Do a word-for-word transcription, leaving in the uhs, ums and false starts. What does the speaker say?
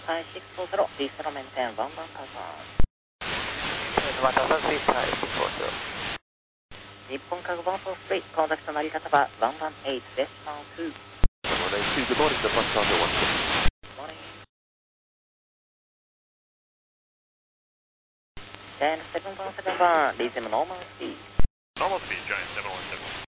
Thai six four zero, please settle maintain one one thousand. ワンタウザンスイーツタイシックスフォーゼロ。 日本カゴワンフォースリー、コンタクトのあり方はワンワンエイトデシマルツー。 one one eight two, good morning, the bus under one six. Morning. Then second one, second one, resume normal speed. Normal speed, Giant seven one seven.